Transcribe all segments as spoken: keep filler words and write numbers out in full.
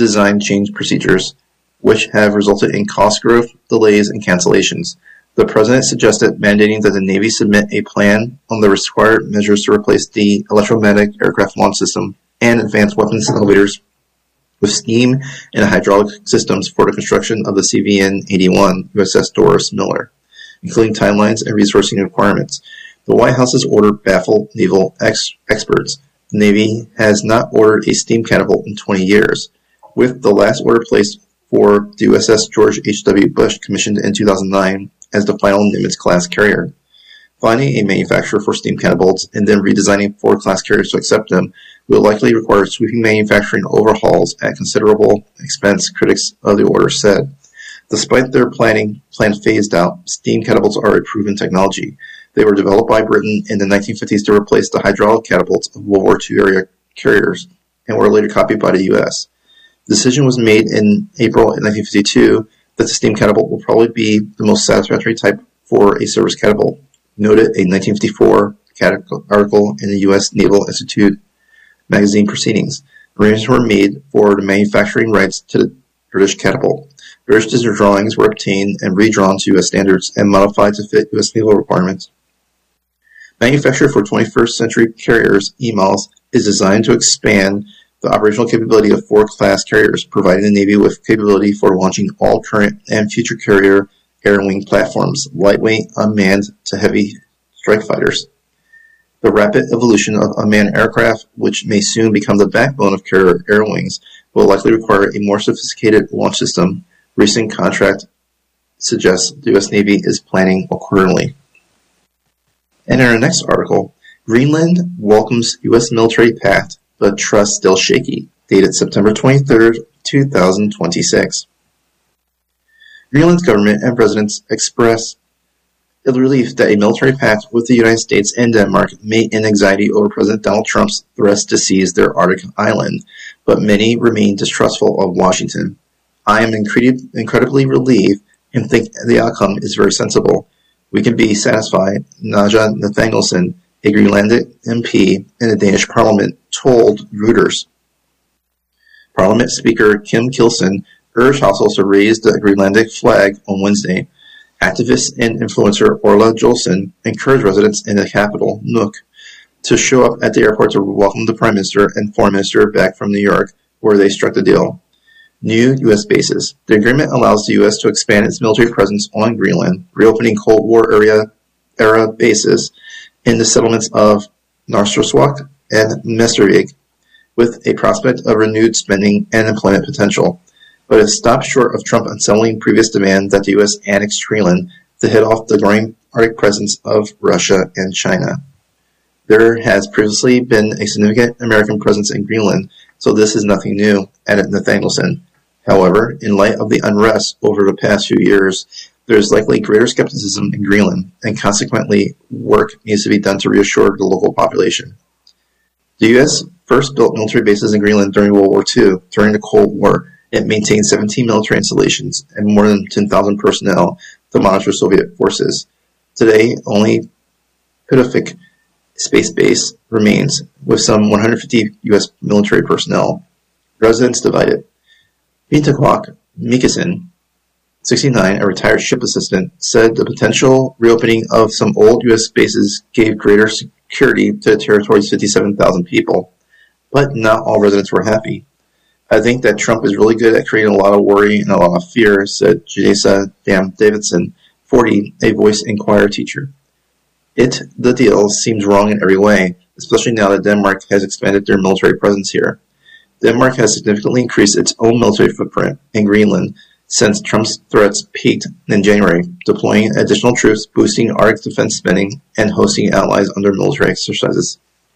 design change procedures, which have resulted in cost growth, delays, and cancellations. The President suggested mandating that the Navy submit a plan on the required measures to replace the electromagnetic aircraft launch system and advanced weapons elevators with steam and hydraulic systems for the construction of the C V N eighty-one U S S Doris Miller, including timelines and resourcing requirements. The White House's order baffled naval ex- experts. The Navy has not ordered a steam catapult in twenty years, with the last order placed for the U S S George H W. Bush, commissioned in two thousand nine as the final Nimitz-class carrier. Finding a manufacturer for steam catapults and then redesigning Ford-class carriers to accept them will likely require sweeping manufacturing overhauls at considerable expense, critics of the order said. Despite their planning plan phased out, steam catapults are a proven technology. They were developed by Britain in the nineteen fifties to replace the hydraulic catapults of World War Two era carriers and were later copied by the U S. The decision was made in April nineteen fifty-two that the steam catapult will probably be the most satisfactory type for a service catapult, noted a nineteen fifty-four article in the U S Naval Institute magazine Proceedings. Arrangements were made for the manufacturing rights to the British catapult. British design drawings were obtained and redrawn to U S standards and modified to fit U S naval requirements. Manufacture for twenty-first century carriers, E M A Ls, is designed to expand the operational capability of Ford-class carriers, providing the Navy with capability for launching all current and future carrier air wing platforms, lightweight, unmanned to heavy strike fighters. The rapid evolution of unmanned aircraft, which may soon become the backbone of carrier air wings, will likely require a more sophisticated launch system. Recent contract suggests the U S Navy is planning accordingly. And in our next article, Greenland welcomes U S military pact, but trust still shaky, dated September twenty-third, two thousand twenty-six. Greenland's government and residents express relief that a military pact with the United States and Denmark may end anxiety over President Donald Trump's threats to seize their Arctic island, but many remain distrustful of Washington. I am incred- incredibly relieved and think the outcome is very sensible. We can be satisfied, Naja Nathanielsen, a Greenlandic M P in the Danish parliament, told Reuters. Parliament Speaker Kim Kielsen urged households to raise the Greenlandic flag on Wednesday. Activist and influencer Orla Jolson encouraged residents in the capital, Nuuk, to show up at the airport to welcome the Prime Minister and Foreign Minister back from New York, where they struck the deal. New U S bases. The agreement allows the U S to expand its military presence on Greenland, reopening Cold War area, era bases in the settlements of Narsarsuaq and Messervig, with a prospect of renewed spending and employment potential. But it stopped short of Trump unsettling previous demand that the U S annex Greenland to head off the growing Arctic presence of Russia and China. There has previously been a significant American presence in Greenland, so this is nothing new, added Nathanielsen. However, in light of the unrest over the past few years, there is likely greater skepticism in Greenland, and consequently, work needs to be done to reassure the local population. The U S first built military bases in Greenland during World War Two. During the Cold War, it maintained seventeen military installations and more than ten thousand personnel to monitor Soviet forces. Today, only Pituffik Space Base remains, with some one hundred fifty U S military personnel. Residents divided. Vintakwak Mikkelsen, sixty-nine, a retired ship assistant, said the potential reopening of some old U S bases gave greater security to the territory's fifty-seven thousand people, but not all residents were happy. I think that Trump is really good at creating a lot of worry and a lot of fear, said Jadesa Dam Davidson, forty, a voice and choir teacher. It, the deal, seems wrong in every way, especially now that Denmark has expanded their military presence here. Denmark has significantly increased its own military footprint in Greenland since Trump's threats peaked in January, deploying additional troops, boosting Arctic defense spending, and hosting allies under military exercises.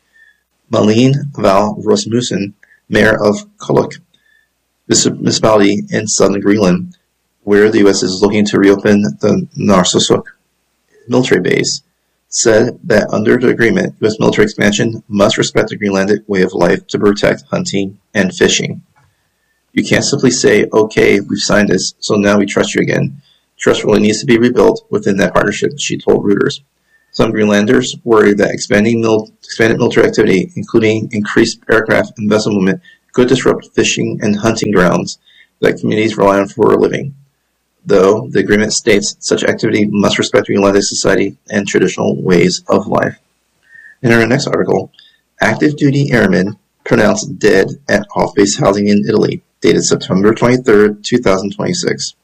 Malene Val Rasmussen, mayor of Kuluk municipality in southern Greenland, where the U S is looking to reopen the Narsarsuaq military base, said that under the agreement, U S military expansion must respect the Greenlandic way of life to protect hunting and fishing. You can't simply say, okay, we've signed this, so now we trust you again. Trust really needs to be rebuilt within that partnership, she told Reuters. Some Greenlanders worry that expanding mil- expanded military activity, including increased aircraft and vessel movement, could disrupt fishing and hunting grounds that communities rely on for a living, though the agreement states such activity must respect United society and traditional ways of life. In our next article, active duty airmen pronounced dead at off-base housing in Italy, dated September twenty-third, two thousand twenty-six.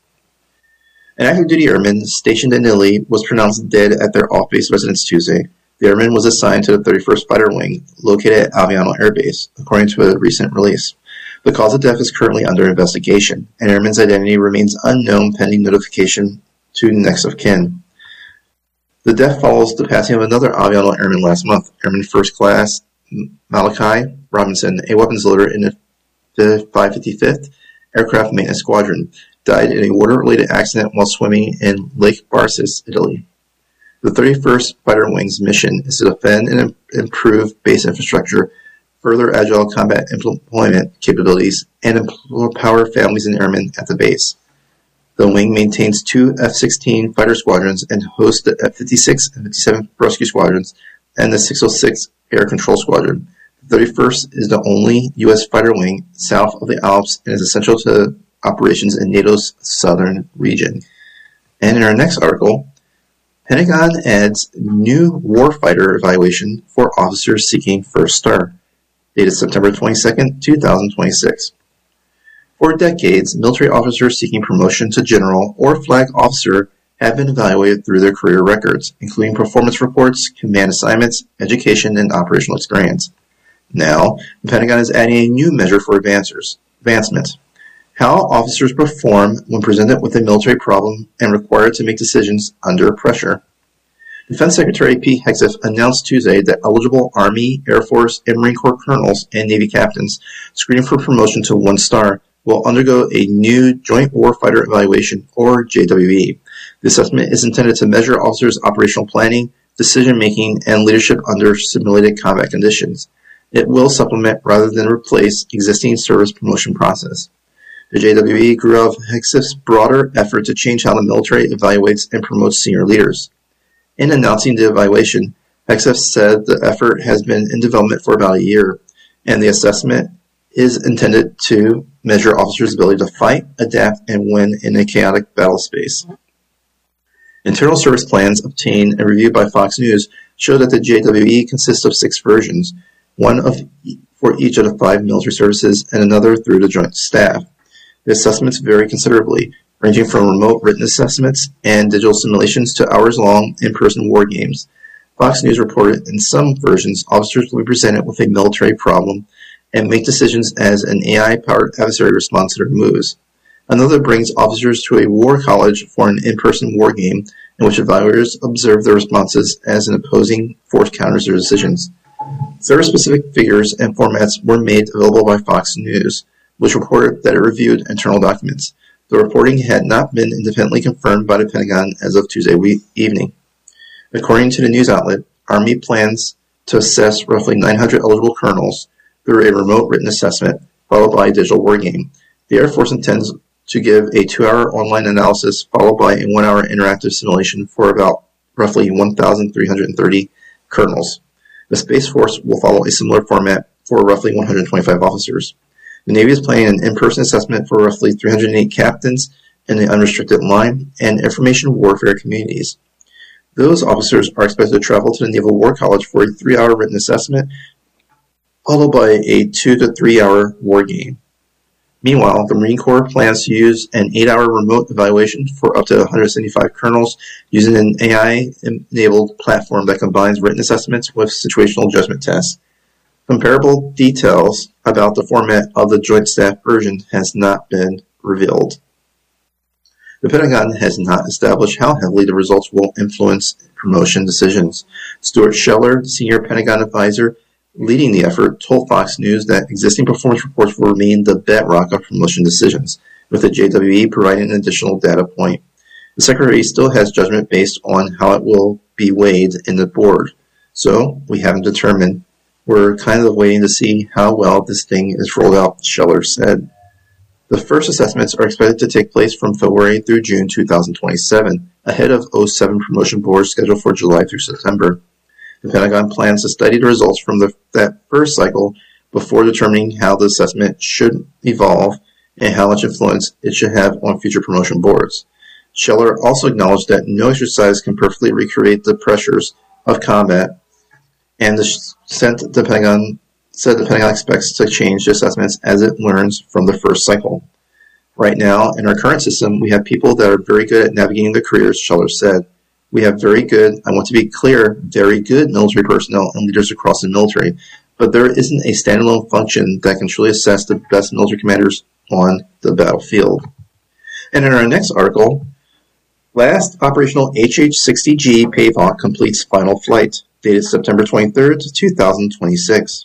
An active duty airman stationed in Italy was pronounced dead at their off-base residence Tuesday. The airman was assigned to the thirty-first Fighter Wing, located at Aviano Air Base, according to a recent release. The cause of death is currently under investigation, and airman's identity remains unknown pending notification to next of kin. The death follows the passing of another Aviano airman last month, Airman First Class Malachi Robinson, a weapons loader in the five fifty-fifth Aircraft Maintenance Squadron, died in a water-related accident while swimming in Lake Barsis, Italy. The thirty-first Fighter Wing's mission is to defend and improve base infrastructure, further agile combat employment capabilities, and empower families and airmen at the base. The wing maintains two F sixteen fighter squadrons and hosts the F fifty-six and fifty-seven rescue squadrons and the six oh six Air Control Squadron. The thirty-first is the only U S fighter wing south of the Alps and is essential to operations in NATO's southern region. And in our next article, Pentagon adds new warfighter evaluation for officers seeking first star, dated September twenty-second, two thousand twenty-six. For decades, military officers seeking promotion to general or flag officer have been evaluated through their career records, including performance reports, command assignments, education, and operational experience. Now, the Pentagon is adding a new measure for advancers, advancement. How officers perform when presented with a military problem and required to make decisions under pressure. Defense Secretary Pete Hegseth announced Tuesday that eligible Army, Air Force, and Marine Corps colonels and Navy captains screened for promotion to one star will undergo a new Joint Warfighter Evaluation, or J W E. The assessment is intended to measure officers' operational planning, decision-making, and leadership under simulated combat conditions. It will supplement rather than replace existing service promotion process. The J W E grew out of Hegseth's broader effort to change how the military evaluates and promotes senior leaders. In announcing the evaluation, Hegseth said the effort has been in development for about a year, and the assessment is intended to measure officers' ability to fight, adapt, and win in a chaotic battle space. Internal service plans obtained and reviewed by Fox News show that the J W E consists of six versions, one of for each of the five military services and another through the Joint Staff. The assessments vary considerably, ranging from remote written assessments and digital simulations to hours-long in-person war games. Fox News reported in some versions, officers will be presented with a military problem and make decisions as an A I-powered adversary responds to their moves. Another brings officers to a war college for an in-person war game in which evaluators observe their responses as an opposing force counters their decisions. Service-specific figures and formats were made available by Fox News, which reported that it reviewed internal documents. The reporting had not been independently confirmed by the Pentagon as of Tuesday evening. According to the news outlet, Army plans to assess roughly nine hundred eligible colonels through a remote written assessment, followed by a digital war game. The Air Force intends to give a two-hour online analysis, followed by a one-hour interactive simulation for about roughly one thousand three hundred thirty colonels. The Space Force will follow a similar format for roughly one hundred twenty-five officers. The Navy is planning an in-person assessment for roughly three hundred eight captains in the unrestricted line and information warfare communities. Those officers are expected to travel to the Naval War College for a three-hour written assessment, followed by a two to three-hour war game. Meanwhile, the Marine Corps plans to use an eight-hour remote evaluation for up to one hundred seventy-five colonels using an A I-enabled platform that combines written assessments with situational judgment tests. Comparable details about the format of the Joint Staff version has not been revealed. The Pentagon has not established how heavily the results will influence promotion decisions. Stuart Scheller, senior Pentagon advisor leading the effort, told Fox News that existing performance reports will remain the bedrock of promotion decisions, with the J W E providing an additional data point. The Secretary still has judgment based on how it will be weighed in the board, so we haven't determined. We're kind of waiting to see how well this thing is rolled out, Scheller said. The first assessments are expected to take place from February through June two thousand twenty-seven, ahead of oh seven promotion boards scheduled for July through September. The Pentagon plans to study the results from the, that first cycle before determining how the assessment should evolve and how much influence it should have on future promotion boards. Scheller also acknowledged that no exercise can perfectly recreate the pressures of combat, and the sent the Pentagon said the Pentagon expects to change the assessments as it learns from the first cycle. Right now, in our current system, we have people that are very good at navigating their careers, Scheller said. We have very good, I want to be clear, very good military personnel and leaders across the military, but there isn't a standalone function that can truly assess the best military commanders on the battlefield. And in our next article, last operational H H sixty G Pavehawk completes final flight, dated September twenty-third, two thousand twenty-six.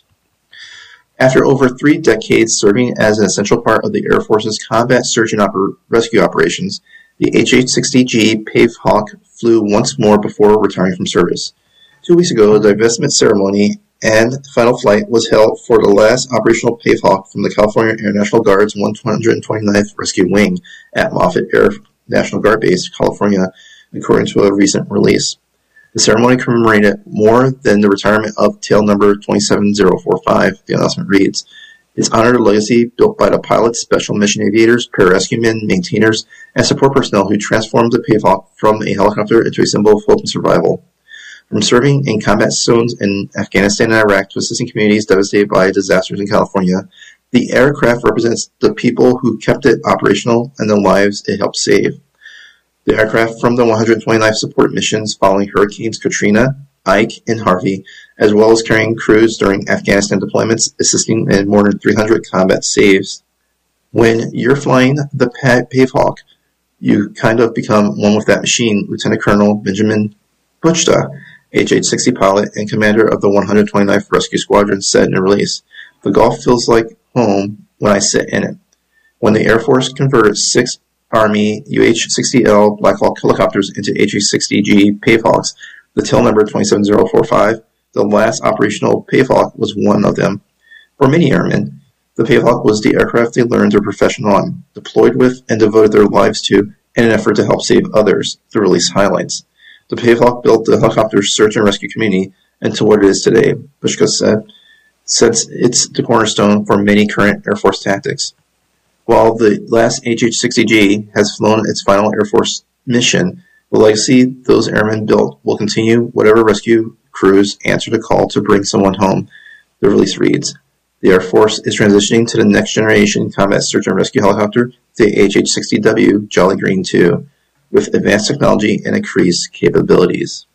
After over three decades serving as an essential part of the Air Force's combat search and oper- rescue operations, the H H sixty G Pavehawk flew once more before retiring from service. Two weeks ago, the divestment ceremony and final flight was held for the last operational Pavehawk from the California Air National Guard's one hundred twenty-ninth Rescue Wing at Moffett Air National Guard Base, California, according to a recent release. The ceremony commemorated more than the retirement of tail number twenty-seven oh forty-five, the announcement reads. It's honored a legacy built by the pilots, special mission aviators, pararescuemen, maintainers, and support personnel who transformed the Pavehawk from a helicopter into a symbol of hope and survival. From serving in combat zones in Afghanistan and Iraq to assisting communities devastated by disasters in California, the aircraft represents the people who kept it operational and the lives it helped save. The aircraft from the one hundred twenty-ninth support missions following Hurricanes Katrina, Ike, and Harvey, as well as carrying crews during Afghanistan deployments, assisting in more than three hundred combat saves. When you're flying the Pavehawk, you kind of become one with that machine, Lieutenant Colonel Benjamin Buchta, H H sixty pilot and commander of the one hundred twenty-ninth Rescue Squadron, said in a release. The Gulf feels like home when I sit in it. When the Air Force converted six Army U H sixty L Black Hawk helicopters into H H sixty G Pavehawks, the tail number twenty-seven oh forty-five, the last operational Pavehawk was one of them. For many airmen, the Pavehawk was the aircraft they learned their profession on, deployed with, and devoted their lives to in an effort to help save others, the release highlights. The Pavehawk built the helicopter search and rescue community into what it is today, Bushka said, since it's the cornerstone for many current Air Force tactics. While the last H H sixty G has flown its final Air Force mission, the legacy those airmen built will continue whatever rescue crews answer the call to bring someone home, the release reads. The Air Force is transitioning to the next generation combat search and rescue helicopter, the H H sixty W Jolly Green two, with advanced technology and increased capabilities.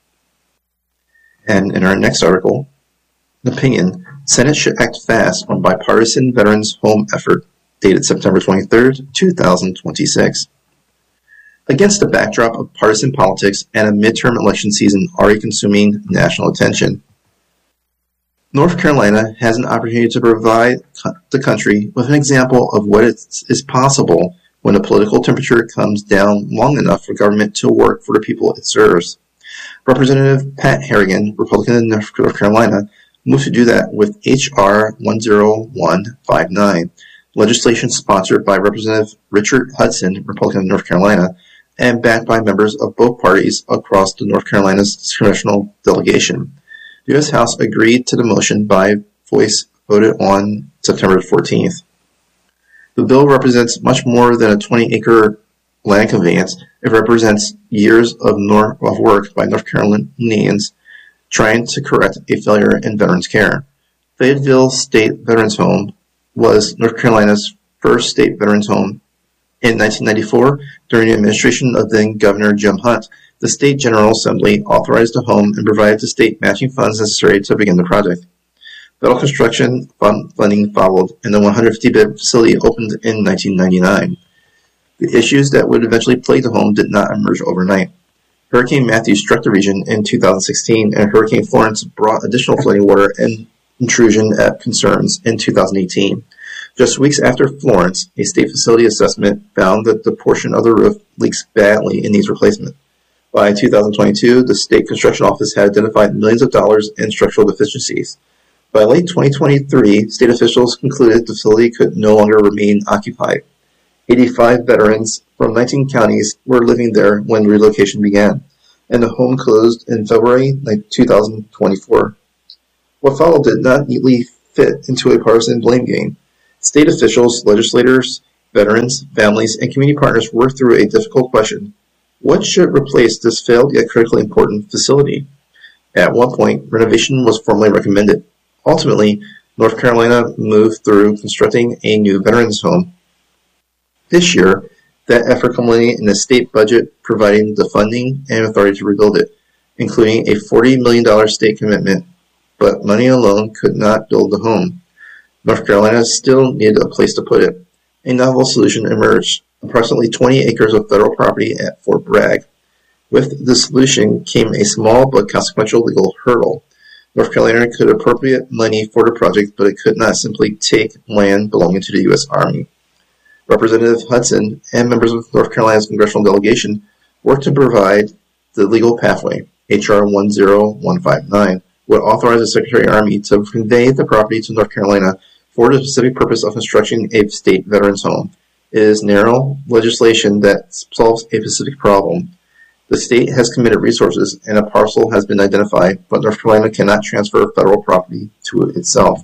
And in our next article, an opinion, Senate should act fast on bipartisan veterans home effort, dated September twenty-third, two thousand twenty-six. Against the backdrop of partisan politics and a midterm election season already consuming national attention, North Carolina has an opportunity to provide the country with an example of what is possible when the political temperature comes down long enough for government to work for the people it serves. Representative Pat Harrigan, Republican of North Carolina, moved to do that with H R one oh one five nine, legislation sponsored by Representative Richard Hudson, Republican of North Carolina, and backed by members of both parties across the North Carolina's congressional delegation. The U S House agreed to the motion by voice voted on September fourteenth. The bill represents much more than a twenty-acre land conveyance. It represents years of, nor- of work by North Carolinians trying to correct a failure in veterans care. Fayetteville State Veterans Home was North Carolina's first state veterans home. In nineteen ninety-four, during the administration of then Governor Jim Hunt, the State General Assembly authorized the home and provided the state matching funds necessary to begin the project. Federal construction fund funding followed, and the one hundred fifty bed facility opened in nineteen ninety-nine. The issues that would eventually plague the home did not emerge overnight. Hurricane Matthew struck the region in two thousand sixteen, and Hurricane Florence brought additional flooding water and intrusion at concerns in two thousand eighteen. Just weeks after Florence, a state facility assessment found that the portion of the roof leaks badly and needs replacement. By two thousand twenty-two, the State Construction Office had identified millions of dollars in structural deficiencies. By late twenty twenty-three, state officials concluded the facility could no longer remain occupied. eighty-five veterans from nineteen counties were living there when relocation began, and the home closed in February two thousand twenty-four. What followed did not neatly fit into a partisan blame game. State officials, legislators, veterans, families, and community partners worked through a difficult question. What should replace this failed yet critically important facility? At one point, renovation was formally recommended. Ultimately, North Carolina moved through constructing a new veterans home. This year, that effort culminated in the state budget providing the funding and authority to rebuild it, including a forty million dollars state commitment, but money alone could not build the home. North Carolina still needed a place to put it. A novel solution emerged, approximately twenty acres of federal property at Fort Bragg. With the solution came a small but consequential legal hurdle. North Carolina could appropriate money for the project, but it could not simply take land belonging to the U S Army. Representative Hudson and members of North Carolina's congressional delegation worked to provide the legal pathway. H R one oh one five nine would authorize the Secretary of the Army to convey the property to North Carolina for the specific purpose of constructing a state veterans home. It is narrow legislation that solves a specific problem. The state has committed resources and a parcel has been identified, but North Carolina cannot transfer federal property to itself.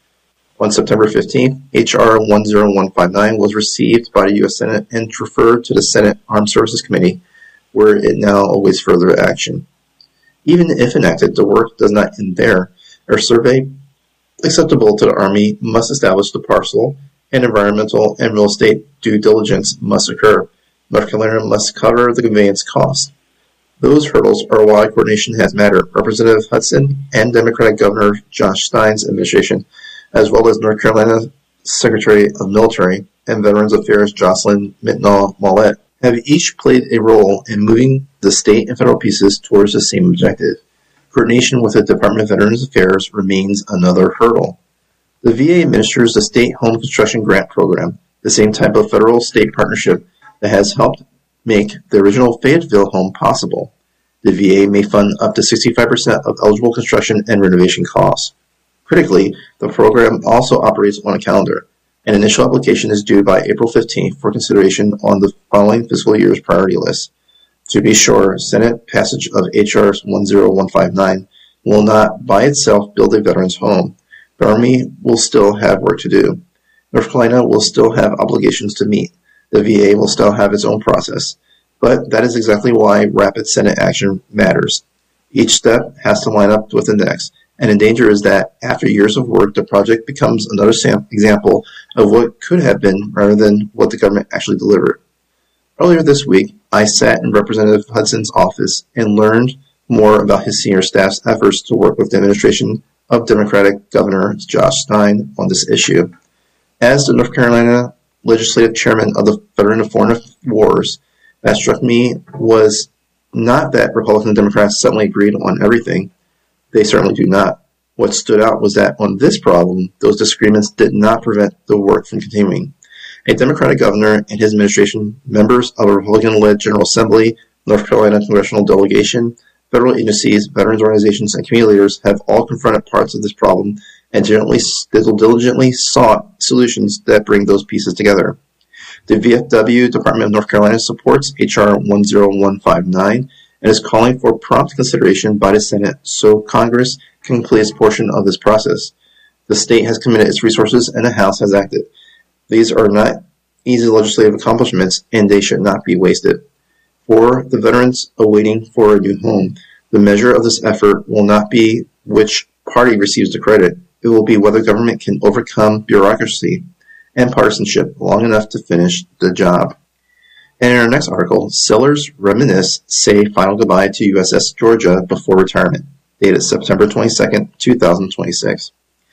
On September fifteenth, H R one oh one five nine was received by the U S Senate and referred to the Senate Armed Services Committee, where it now awaits further action. Even if enacted, the work does not end there. A survey acceptable to the Army must establish the parcel, and environmental and real estate due diligence must occur. North Carolina must cover the conveyance costs. Those hurdles are why coordination has mattered. Representative Hudson and Democratic Governor Josh Stein's administration, as well as North Carolina Secretary of Military and Veterans Affairs Jocelyn Mitnall Mollett, have each played a role in moving the state and federal pieces towards the same objective. Coordination with the Department of Veterans Affairs remains another hurdle. The V A administers the State Home Construction Grant Program, the same type of federal-state partnership that has helped make the original Fayetteville home possible. The V A may fund up to sixty-five percent of eligible construction and renovation costs. Critically, the program also operates on a calendar. An initial application is due by April fifteenth for consideration on the following fiscal year's priority list. To be sure, Senate passage of H R one oh one five nine will not by itself build a veterans home. The Army will still have work to do. North Carolina will still have obligations to meet. The V A will still have its own process. But that is exactly why rapid Senate action matters. Each step has to line up with the next, and the danger is that after years of work, the project becomes another sam- example of what could have been rather than what the government actually delivered. Earlier this week, I sat in Representative Hudson's office and learned more about his senior staff's efforts to work with the administration of Democratic Governor Josh Stein on this issue. As the North Carolina legislative chairman of the Veteran of Foreign Wars, that struck me was not that Republicans and Democrats suddenly agreed on everything. They certainly do not. What stood out was that on this problem, those disagreements did not prevent the work from continuing. A Democratic governor and his administration, members of a Republican-led General Assembly, North Carolina congressional delegation, federal agencies, veterans organizations, and community leaders have all confronted parts of this problem and diligently, diligently sought solutions that bring those pieces together. The V F W Department of North Carolina supports H R one oh one five nine and is calling for prompt consideration by the Senate so Congress can complete its portion of this process. The state has committed its resources and the House has acted. These are not easy legislative accomplishments and they should not be wasted. For the veterans awaiting for a new home, the measure of this effort will not be which party receives the credit. It will be whether government can overcome bureaucracy and partisanship long enough to finish the job. And in our next article, sailors reminisce, say final goodbye to U S S Georgia before retirement, dated September twenty-second, two thousand twenty-six.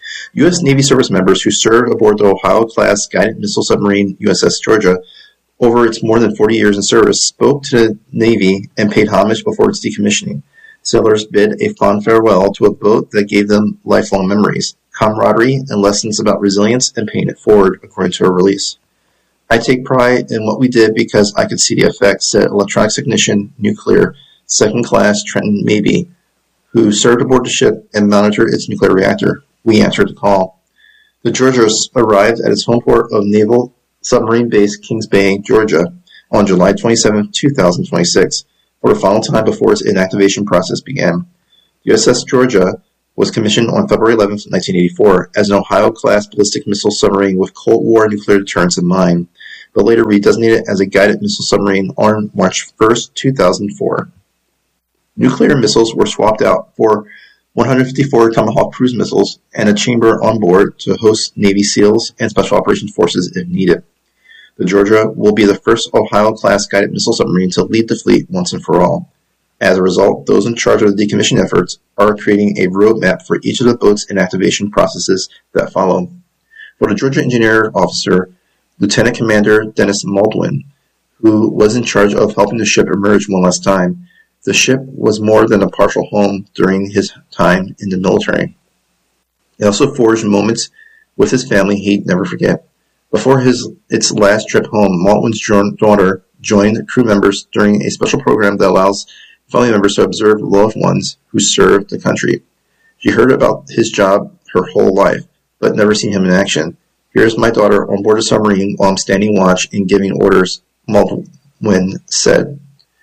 U S Navy service members who served aboard the Ohio-class guided missile submarine U S S Georgia over its more than forty years in service spoke to the Navy and paid homage before its decommissioning. Sailors bid a fond farewell to a boat that gave them lifelong memories, camaraderie, and lessons about resilience and paying it forward, according to a release. I take pride in what we did because I could see the effects, said electronics technician, nuclear, second class Trenton Mabee, who served aboard the ship and monitored its nuclear reactor. We answered the call. The Georgia arrived at its home port of Naval Submarine Base Kings Bay, Georgia, on July twenty-seventh, two thousand twenty-six, for the final time before its inactivation process began. U S S Georgia was commissioned on February eleventh, nineteen eighty-four, as an Ohio-class ballistic missile submarine with Cold War nuclear deterrence in mind, but later redesignated as a guided missile submarine on March first, two thousand four. Nuclear missiles were swapped out for one hundred fifty-four Tomahawk cruise missiles and a chamber on board to host Navy SEALs and Special Operations Forces if needed. The Georgia will be the first Ohio-class guided missile submarine to lead the fleet once and for all. As a result, those in charge of the decommissioning efforts are creating a roadmap for each of the boats and activation processes that follow. For the Georgia Engineer Officer, Lieutenant Commander Dennis Maldwin, who was in charge of helping the ship emerge one last time, the ship was more than a partial home during his time in the military. He also forged moments with his family he'd never forget. Before his its last trip home, Maldwin's daughter joined crew members during a special program that allows family members to observe loved ones who served the country. She heard about his job her whole life, but never seen him in action. Here's my daughter on board a submarine while I'm standing watch and giving orders, Maldwin said.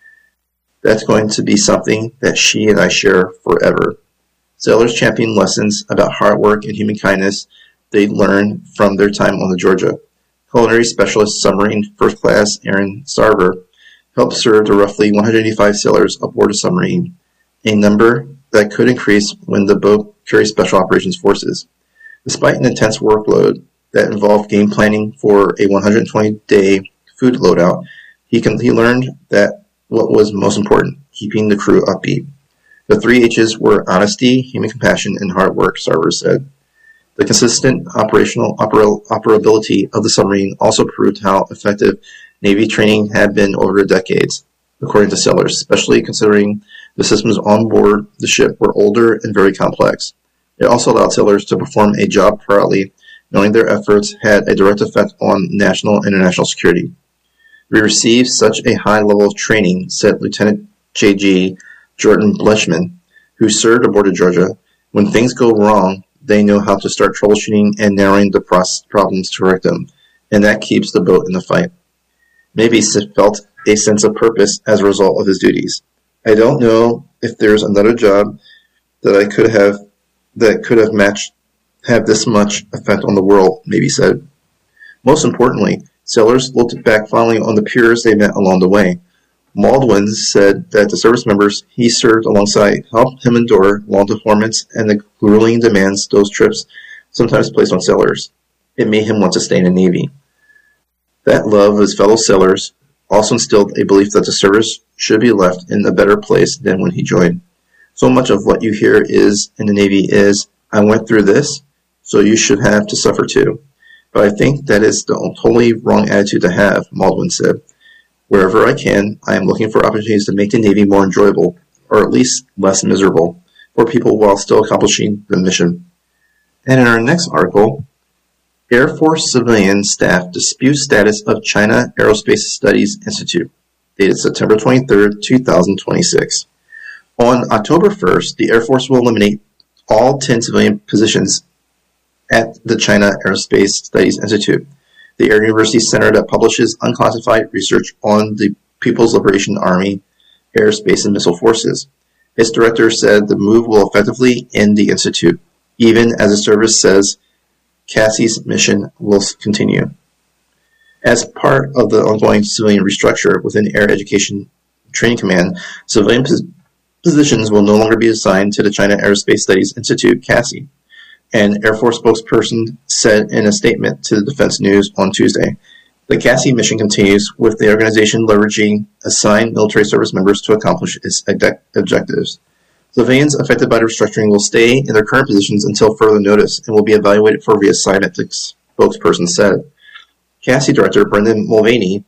That's going to be something that she and I share forever. Sailors champion lessons about hard work and human kindness they learned from their time on the Georgia. Culinary specialist submarine first class Aaron Sarver helped serve the roughly one hundred eighty-five sailors aboard a submarine, a number that could increase when the boat carries Special Operations Forces. Despite an intense workload that involved game planning for a one hundred twenty day food loadout, he, can, he learned that what was most important, keeping the crew upbeat. The three H's were honesty, human compassion, and hard work, Sarver said. The consistent operational oper- operability of the submarine also proved how effective Navy training had been over the decades, according to sailors, especially considering the systems on board the ship were older and very complex. It also allowed sailors to perform a job proudly, knowing their efforts had a direct effect on national and international security. We received such a high level of training, said Lieutenant J G Jordan Blechman, who served aboard the Georgia. When things go wrong, they know how to start troubleshooting and narrowing the problems to correct them, and that keeps the boat in the fight. Maybe felt a sense of purpose as a result of his duties. I don't know if there's another job that I could have that could have matched have this much effect on the world, maybe said. Most importantly, sailors looked back fondly on the peers they met along the way. Maldwin said that the service members he served alongside helped him endure long deployments and the grueling demands those trips sometimes placed on sailors. It made him want to stay in the Navy. That love of his fellow sailors also instilled a belief that the service should be left in a better place than when he joined. So much of what you hear is in the Navy is, I went through this, so you should have to suffer too. But I think that is the totally wrong attitude to have, Maldwin said. Wherever I can, I am looking for opportunities to make the Navy more enjoyable, or at least less miserable, for people while still accomplishing the mission. And in our next article, Air Force civilian staff dispute status of China Aerospace Studies Institute, dated September twenty-third, two thousand twenty-six. On October first, the Air Force will eliminate all ten civilian positions at the China Aerospace Studies Institute, the Air University Center that publishes unclassified research on the People's Liberation Army, Air, Space, and Missile Forces. Its director said the move will effectively end the institute, even as the service says C A S I's mission will continue. As part of the ongoing civilian restructure within Air Education Training Command, civilian pos- positions will no longer be assigned to the China Aerospace Studies Institute, C A S I. An Air Force spokesperson said in a statement to the Defense News on Tuesday, the C A S I mission continues with the organization leveraging assigned military service members to accomplish its objectives. Civilians affected by the restructuring will stay in their current positions until further notice and will be evaluated for reassignment, the spokesperson said. C A S I Director Brendan Mulvaney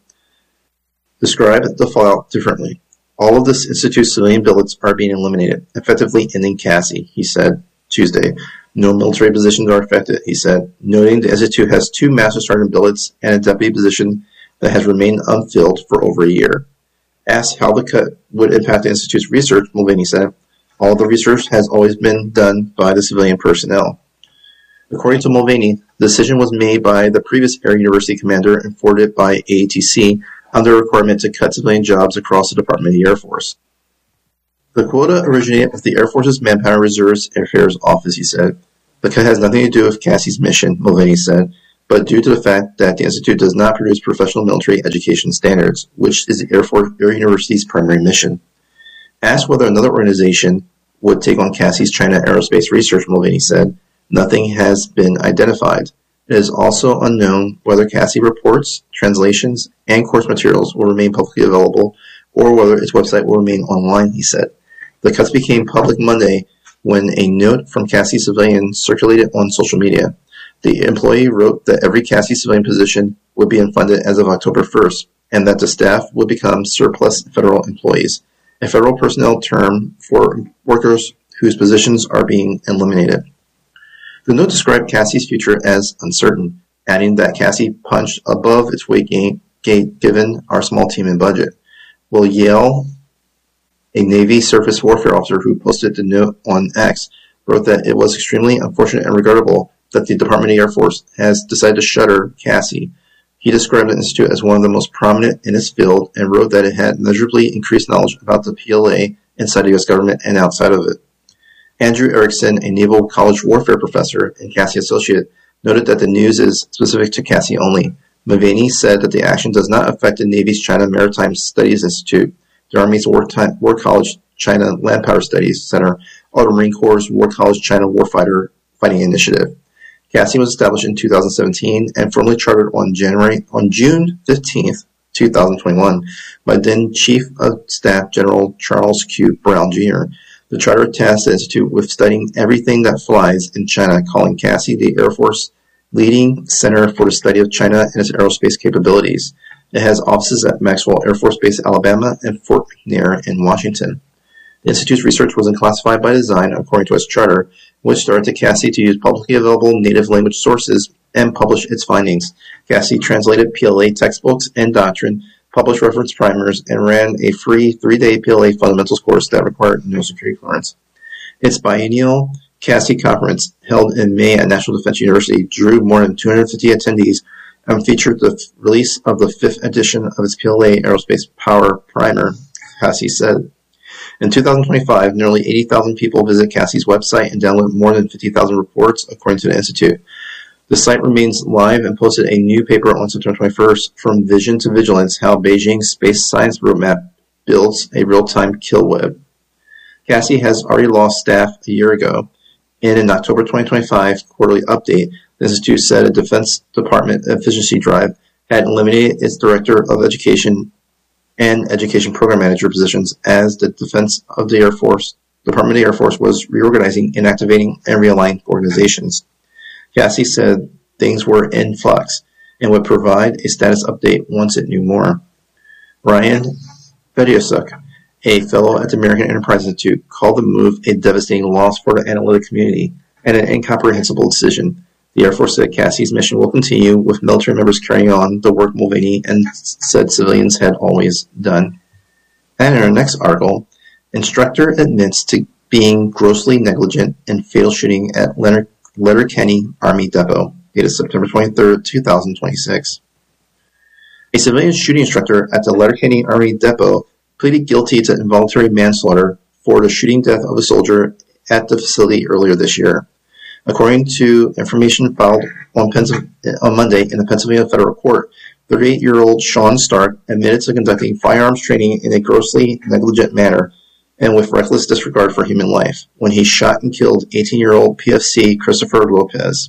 described the fallout differently. All of this Institute's civilian billets are being eliminated, effectively ending C A S I, he said Tuesday. No military positions are affected, he said, noting the Institute has two Master Sergeant billets and a deputy position that has remained unfilled for over a year. Asked how the cut would impact the Institute's research, Mulvaney said, all the research has always been done by the civilian personnel. According to Mulvaney, the decision was made by the previous Air University commander and forwarded by A A T C under a requirement to cut civilian jobs across the Department of the Air Force. The quota originated with the Air Force's Manpower Reserves Affairs Office, he said. The cut has nothing to do with Cassie's mission, Mulvaney said, but due to the fact that the Institute does not produce professional military education standards, which is the Air Force Air University's primary mission. Asked whether another organization would take on Cassie's China Aerospace Research, Mulvaney said, nothing has been identified. It is also unknown whether Cassie reports, translations, and course materials will remain publicly available or whether its website will remain online, he said. The cuts became public Monday when a note from Cassie civilian circulated on social media. The employee wrote that every Cassie civilian position would be unfunded as of October first, and that the staff would become surplus federal employees, a federal personnel term for workers whose positions are being eliminated. The note described Cassie's future as uncertain, adding that Cassie punched above its weight gate given our small team and budget. Will Yale, a Navy surface warfare officer who posted the note on X, wrote that it was extremely unfortunate and regrettable that the Department of the Air Force has decided to shutter Cassie. He described the Institute as one of the most prominent in its field and wrote that it had measurably increased knowledge about the P L A inside the U S government and outside of it. Andrew Erickson, a Naval College warfare professor and Cassie associate, noted that the news is specific to Cassie only. Mulvaney said that the action does not affect the Navy's China Maritime Studies Institute, the Army's War, Time, War College China Land Power Studies Center, or the Marine Corps' War College China Warfighter Fighting Initiative. Cassie was established in two thousand seventeen and formally chartered on January on June fifteenth, two thousand twenty-one, by then Chief of Staff General Charles Q. Brown, Junior The charter tasked the Institute with studying everything that flies in China, calling Cassie the Air Force leading center for the study of China and its aerospace capabilities. It has offices at Maxwell Air Force Base, Alabama, and Fort McNair in Washington. The Institute's research was unclassified by design, according to its charter, which directed Cassie to use publicly available native language sources and publish its findings. Cassie translated P L A textbooks and doctrine, published reference primers, and ran a free three-day P L A fundamentals course that required no security clearance. Its biennial Cassie Conference, held in May at National Defense University, drew more than two hundred fifty attendees and featured the f- release of the fifth edition of its P L A Aerospace Power Primer, Cassie said. In two thousand twenty-five, nearly eighty thousand people visit Cassie's website and download more than fifty thousand reports, according to the Institute. The site remains live and posted a new paper on September twenty-first, From Vision to Vigilance, How Beijing's Space Science Roadmap Builds a Real-Time Kill Web. Cassie has already lost staff a year ago. In an October twenty twenty-five quarterly update, the Institute said a Defense Department efficiency drive had eliminated its Director of Education and Education Program Manager positions as the Defense of the Air Force, Department of the Air Force was reorganizing, inactivating, and realigning organizations. Cassie said things were in flux and would provide a status update once it knew more. Ryan Fediosuk, a fellow at the American Enterprise Institute, called the move a devastating loss for the analytic community and an incomprehensible decision. The Air Force said Cassie's mission will continue, with military members carrying on the work Mulvaney and said civilians had always done. And in our next article, instructor admits to being grossly negligent in fatal shooting at Leonard Letterkenny Army Depot, dated September twenty-third, two thousand twenty-six. A civilian shooting instructor at the Letterkenny Army Depot pleaded guilty to involuntary manslaughter for the shooting death of a soldier at the facility earlier this year. According to information filed on, Pennsylvania, on Monday in the Pennsylvania Federal Court, thirty-eight-year-old Sean Stark admitted to conducting firearms training in a grossly negligent manner and with reckless disregard for human life when he shot and killed eighteen-year-old P F C Christopher Lopez.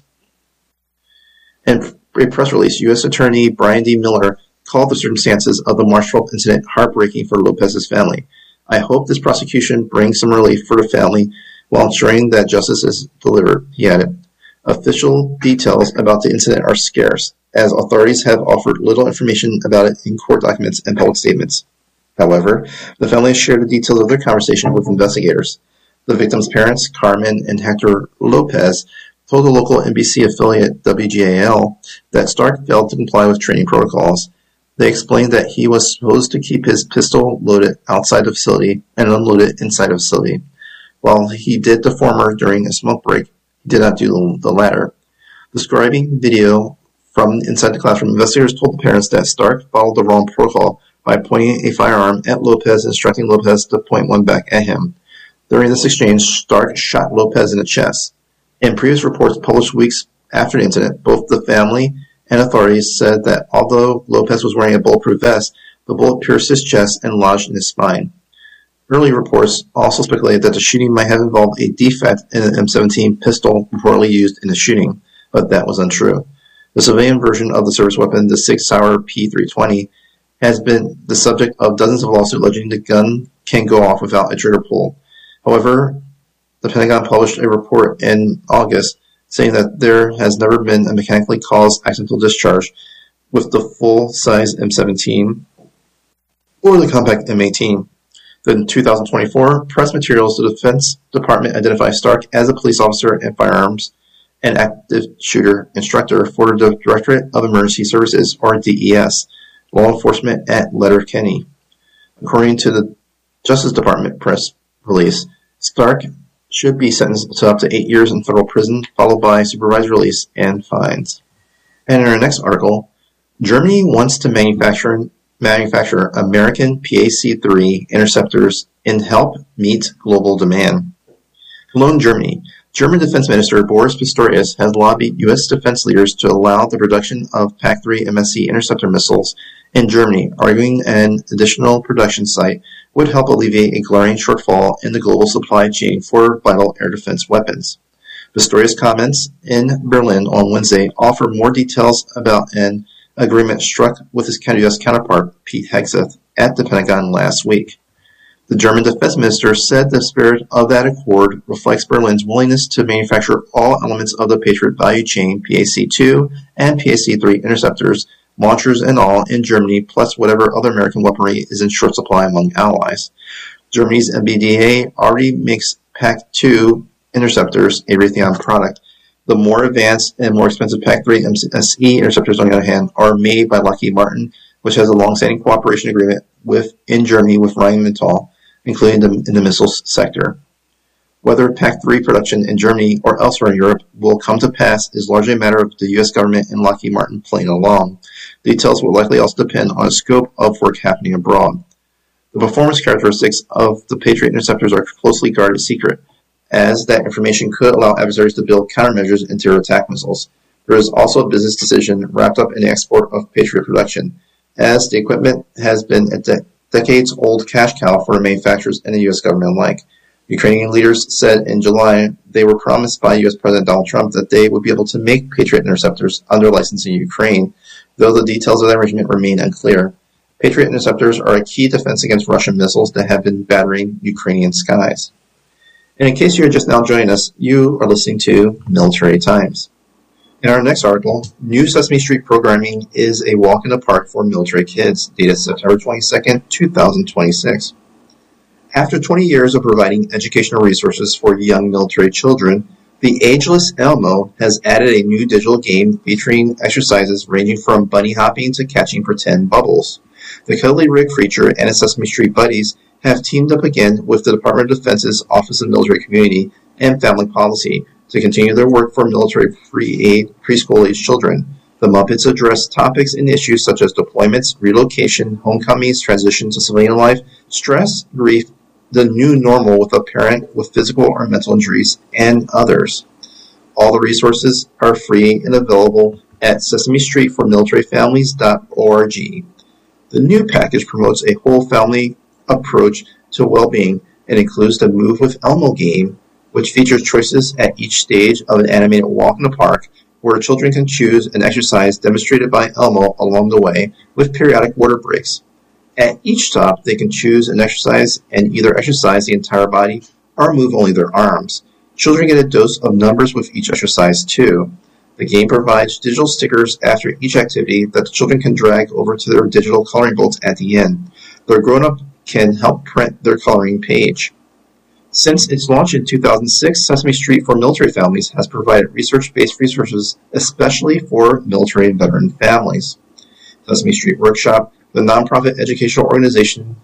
In a press release, U S Attorney Brian D. Miller called the circumstances of the March twelfth incident heartbreaking for Lopez's family. I hope this prosecution brings some relief for the family while ensuring that justice is delivered, he added. Official details about the incident are scarce, as authorities have offered little information about it in court documents and public statements. However, the family has shared the details of their conversation with investigators. The victim's parents, Carmen and Hector Lopez, told the local N B C affiliate W G A L that Stark failed to comply with training protocols. They explained that he was supposed to keep his pistol loaded outside the facility and unload it inside the facility. While he did the former during a smoke break, he did not do the latter. Describing video from inside the classroom, investigators told the parents that Stark followed the wrong protocol by pointing a firearm at Lopez and instructing Lopez to point one back at him. During this exchange, Stark shot Lopez in the chest. In previous reports published weeks after the incident, both the family and authorities said that although Lopez was wearing a bulletproof vest, the bullet pierced his chest and lodged in his spine. Early reports also speculated that the shooting might have involved a defect in an M seventeen pistol reportedly used in the shooting, but that was untrue. The civilian version of the service weapon, the Sig Sauer P three twenty, has been the subject of dozens of lawsuits alleging the gun can go off without a trigger pull. However, the Pentagon published a report in August saying that there has never been a mechanically caused accidental discharge with the full-size M seventeen or the compact M eighteen. In two thousand twenty-four, press materials, the Defense Department identified Stark as a police officer and firearms and active shooter instructor for the Directorate of Emergency Services, or D E S, law enforcement at Letterkenny. According to the Justice Department press release, Stark should be sentenced to up to eight years in federal prison, followed by supervised release and fines. And in our next article, Germany wants to manufacture manufacture American P A C three interceptors and help meet global demand. Alone Germany. German Defense Minister Boris Pistorius has lobbied U S defense leaders to allow the production of P A C three M S C interceptor missiles in Germany, arguing an additional production site would help alleviate a glaring shortfall in the global supply chain for vital air defense weapons. Pistorius' comments in Berlin on Wednesday offer more details about an agreement struck with his U S counterpart, Pete Hegseth, at the Pentagon last week. The German defense minister said the spirit of that accord reflects Berlin's willingness to manufacture all elements of the Patriot value chain, P A C two and P A C three interceptors, launchers and all, in Germany, plus whatever other American weaponry is in short supply among allies. Germany's M B D A already makes P A C two interceptors, a Raytheon product. The more advanced and more expensive P A C three M S E interceptors, on the other hand, are made by Lockheed Martin, which has a long-standing cooperation agreement with in Germany with Rheinmetall, including the, in the missiles sector. Whether P A C three production in Germany or elsewhere in Europe will come to pass is largely a matter of the U S government and Lockheed Martin playing along. Details will likely also depend on the scope of work happening abroad. The performance characteristics of the Patriot interceptors are closely guarded secret, as that information could allow adversaries to build countermeasures into their attack missiles. There is also a business decision wrapped up in the export of Patriot production, as the equipment has been a de- decades-old cash cow for the manufacturers and the U S government alike. Ukrainian leaders said in July they were promised by U S President Donald Trump that they would be able to make Patriot interceptors under license in Ukraine, though the details of that arrangement remain unclear. Patriot interceptors are a key defense against Russian missiles that have been battering Ukrainian skies. And in case you're just now joining us, you are listening to Military Times. In our next article, New Sesame Street programming is a walk in the park for military kids, dated September twenty-second, twenty twenty-six. After twenty years of providing educational resources for young military children, the ageless Elmo has added a new digital game featuring exercises ranging from bunny hopping to catching pretend bubbles. The cuddly rig creature and its Sesame Street buddies have teamed up again with the Department of Defense's Office of Military Community and Family Policy to continue their work for military free aid preschool-age children. The Muppets address topics and issues such as deployments, relocation, homecomings, transition to civilian life, stress, grief, the new normal with a parent with physical or mental injuries, and others. All the resources are free and available at sesame street for military families dot org. The new package promotes a whole family approach to well-being and includes the Move with Elmo game, which features choices at each stage of an animated walk in the park where children can choose an exercise demonstrated by Elmo along the way with periodic water breaks. At each stop, they can choose an exercise and either exercise the entire body or move only their arms. Children get a dose of numbers with each exercise, too. The game provides digital stickers after each activity that the children can drag over to their digital coloring books at the end. Their grown-up can help print their coloring page. Since its launch in two thousand six, Sesame Street for Military Families has provided research-based resources especially for military and veteran families. Sesame Street Workshop, the nonprofit educational organization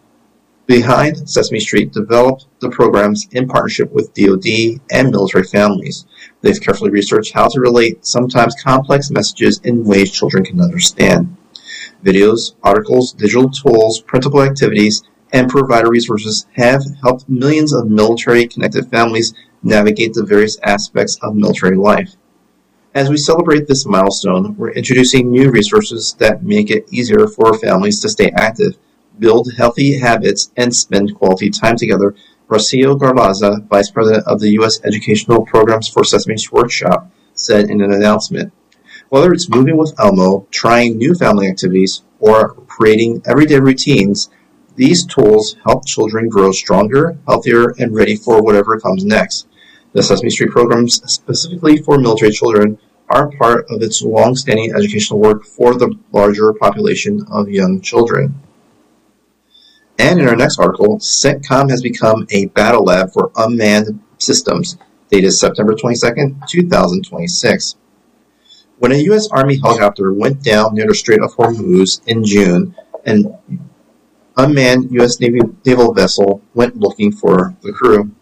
behind Sesame Street, developed the programs in partnership with D O D and military families. They've carefully researched how to relate sometimes complex messages in ways children can understand. Videos, articles, digital tools, printable activities, and provider resources have helped millions of military-connected families navigate the various aspects of military life. As we celebrate this milestone, we're introducing new resources that make it easier for families to stay active, build healthy habits, and spend quality time together. Rocio Garbaza, Vice President of the U S Educational Programs for Sesame Street Workshop, said in an announcement. Whether it's moving with Elmo, trying new family activities, or creating everyday routines, these tools help children grow stronger, healthier, and ready for whatever comes next. The Sesame Street programs, specifically for military children, are part of its long-standing educational work for the larger population of young children. And in our next article, CENTCOM has become a battle lab for unmanned systems, dated September twenty-second, two thousand twenty-six. When a U S Army helicopter went down near the Strait of Hormuz in June, an unmanned U S Navy naval vessel went looking for the crew.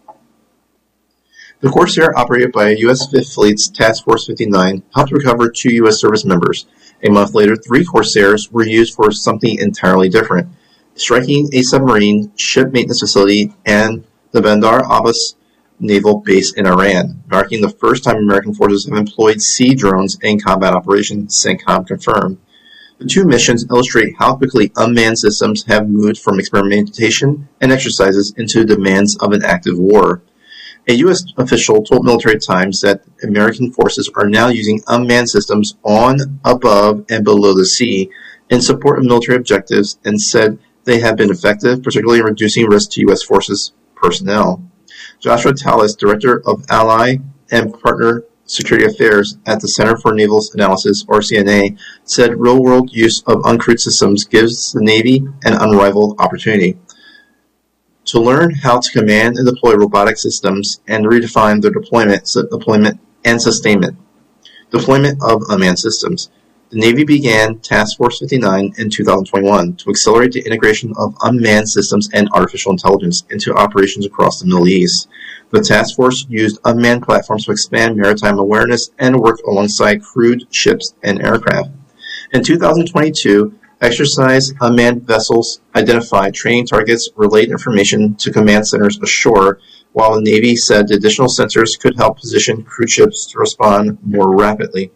The Corsair, operated by U S Fifth Fleet's Task Force fifty-nine, helped recover two U S service members. A month later, three Corsairs were used for something entirely different, striking a submarine, ship maintenance facility, and the Bandar Abbas naval base in Iran, marking the first time American forces have employed sea drones in combat operations, CENTCOM confirmed. The two missions illustrate how quickly unmanned systems have moved from experimentation and exercises into demands of an active war. A U S official told Military Times that American forces are now using unmanned systems on, above, and below the sea in support of military objectives, and said they have been effective, particularly in reducing risk to U S forces personnel. Joshua Tallis, Director of Ally and Partner Security Affairs at the Center for Naval Analysis, or C N A, said real-world use of uncrewed systems gives the Navy an unrivaled opportunity to learn how to command and deploy robotic systems and redefine their deployment, deployment and sustainment. Deployment of unmanned systems. The Navy began Task Force fifty-nine in two thousand twenty-one to accelerate the integration of unmanned systems and artificial intelligence into operations across the Middle East. The task force used unmanned platforms to expand maritime awareness and work alongside crewed ships and aircraft. In two thousand twenty-two, exercise unmanned vessels identified training targets, relayed information to command centers ashore, while the Navy said the additional sensors could help position cruise ships to respond more rapidly.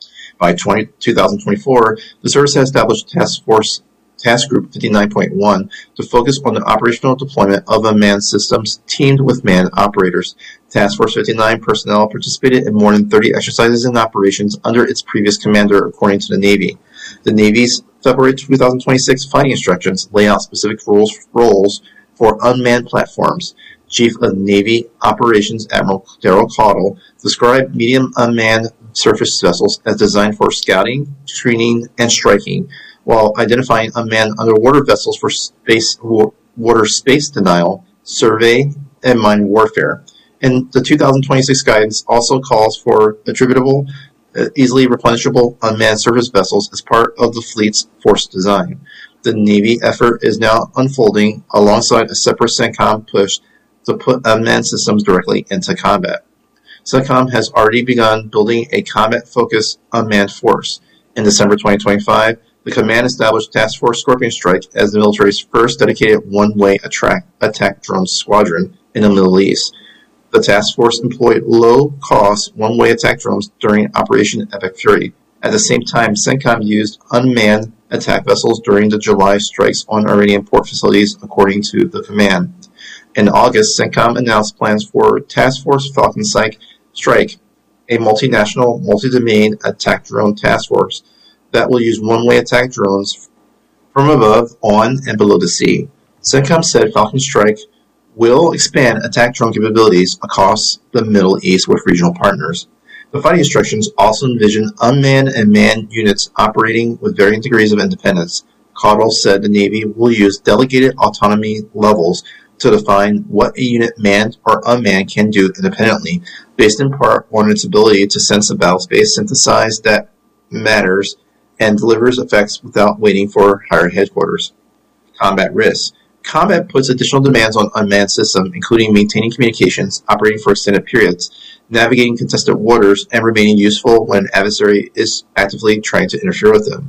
By two thousand twenty-four, the service has established Task Force Task Group fifty-nine point one to focus on the operational deployment of unmanned systems teamed with manned operators. Task Force fifty-nine personnel participated in more than thirty exercises and operations under its previous commander, according to the Navy. The Navy's February two thousand twenty-six fighting instructions lay out specific roles, roles for unmanned platforms. Chief of Navy Operations Admiral Daryl Caudle described medium unmanned surface vessels as designed for scouting, screening, and striking, while identifying unmanned underwater vessels for space water space denial, survey, and mine warfare. And the two thousand twenty-six guidance also calls for attributable, uh, easily replenishable unmanned surface vessels as part of the fleet's force design. The Navy effort is now unfolding alongside a separate CENTCOM push to put unmanned systems directly into combat. CENTCOM has already begun building a combat-focused unmanned force. In December twenty twenty-five, the command established Task Force Scorpion Strike as the military's first dedicated one-way attack drone squadron in the Middle East. The task force employed low-cost one-way attack drones during Operation Epic Fury. At the same time, CENTCOM used unmanned attack vessels during the July strikes on Iranian port facilities, according to the command. In August, CENTCOM announced plans for Task Force Falcon Strike, a multinational, multi-domain attack drone task force that will use one-way attack drones from above, on, and below the sea. CENTCOM said Falcon Strike will expand attack drone capabilities across the Middle East with regional partners. The fighting instructions also envision unmanned and manned units operating with varying degrees of independence. Caudle said the Navy will use delegated autonomy levels to define what a unit manned or unmanned can do independently, based in part on its ability to sense the battle space, synthesize that matters, and delivers effects without waiting for higher headquarters. Combat risks. Combat puts additional demands on unmanned systems, including maintaining communications, operating for extended periods, navigating contested waters, and remaining useful when an adversary is actively trying to interfere with them.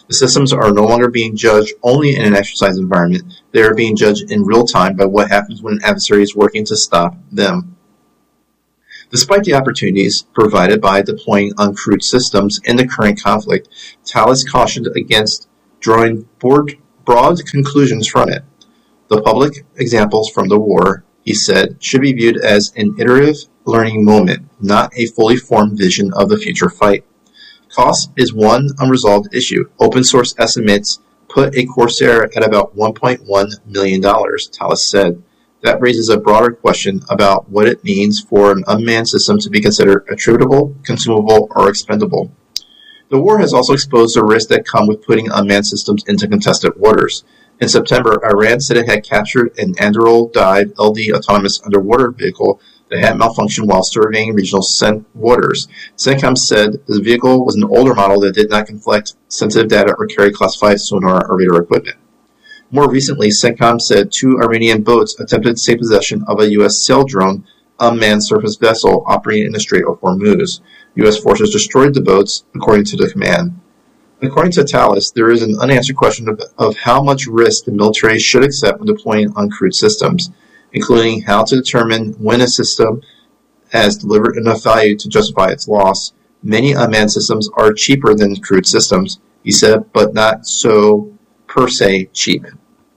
The systems are no longer being judged only in an exercise environment. They are being judged in real time by what happens when an adversary is working to stop them. Despite the opportunities provided by deploying uncrewed systems in the current conflict, Thales cautioned against drawing broad conclusions from it. The public examples from the war, he said, should be viewed as an iterative learning moment, not a fully formed vision of the future fight. Cost is one unresolved issue. Open source estimates put a Corsair at about one point one million dollars, Thales said. That raises a broader question about what it means for an unmanned system to be considered attributable, consumable, or expendable. The war has also exposed the risks that come with putting unmanned systems into contested waters. In September, Iran said it had captured an Anduril-Dive L D autonomous underwater vehicle that had malfunctioned while surveying regional waters. CENTCOM said the vehicle was an older model that did not collect sensitive data or carry classified sonar or radar equipment. More recently, CENTCOM said two Armenian boats attempted to take possession of a U S sail drone unmanned surface vessel operating in the Strait of Hormuz. U S forces destroyed the boats, according to the command. According to Thales, there is an unanswered question of, of how much risk the military should accept when deploying uncrewed systems, including how to determine when a system has delivered enough value to justify its loss. Many unmanned systems are cheaper than crewed systems, he said, but not so per se cheap.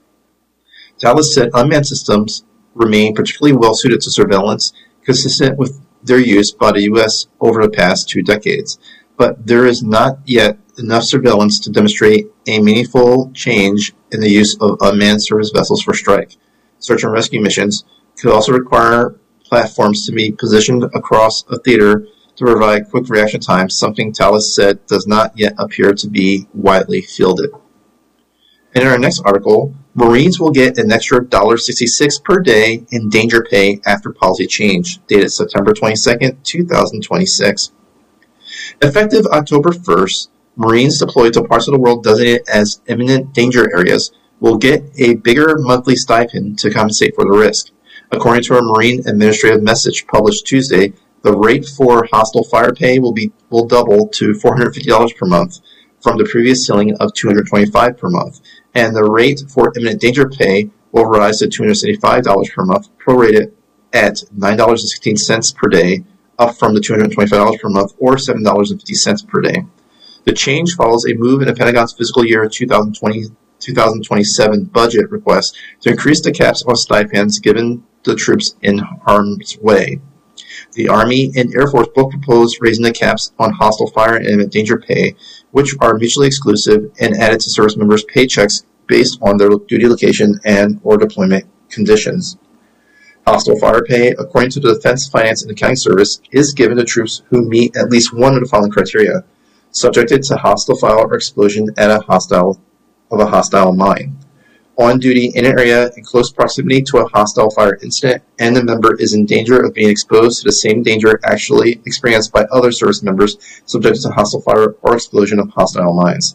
Thales said unmanned systems remain particularly well suited to surveillance, consistent with their use by the U S over the past two decades. But there is not yet enough surveillance to demonstrate a meaningful change in the use of unmanned surface vessels for strike. Search and rescue missions could also require platforms to be positioned across a theater to provide quick reaction time, something Thales said does not yet appear to be widely fielded. And in our next article, Marines will get an extra one dollar sixty-six per day in danger pay after policy change, dated September twenty-second, twenty twenty-six. Effective October first, Marines deployed to parts of the world designated as imminent danger areas will get a bigger monthly stipend to compensate for the risk. According to a Marine administrative message published Tuesday, the rate for hostile fire pay will be will double to four hundred fifty dollars per month from the previous ceiling of two hundred twenty-five dollars per month, and the rate for imminent danger pay will rise to two hundred seventy-five dollars per month, prorated at nine dollars and sixteen cents per day, up from the two hundred twenty-five dollars per month or seven dollars and fifty cents per day. The change follows a move in the Pentagon's fiscal year twenty twenty twenty twenty-seven budget request to increase the caps on stipends given the troops in harm's way. The Army and Air Force both proposed raising the caps on hostile fire and imminent danger pay, which are mutually exclusive and added to service members' paychecks based on their duty location and or deployment conditions. Hostile fire pay, according to the Defense Finance and Accounting Service, is given to troops who meet at least one of the following criteria: subjected to hostile fire or explosion at a hostile of a hostile mine, on duty in an area in close proximity to a hostile fire incident, and the member is in danger of being exposed to the same danger actually experienced by other service members subjected to hostile fire or explosion of hostile mines.